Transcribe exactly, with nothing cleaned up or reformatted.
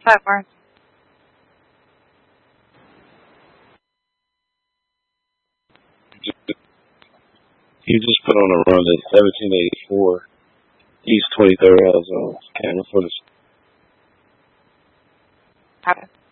Platform. You just put on a run at seventeen eighty-four East twenty-third Arizona. Camera for the Okay.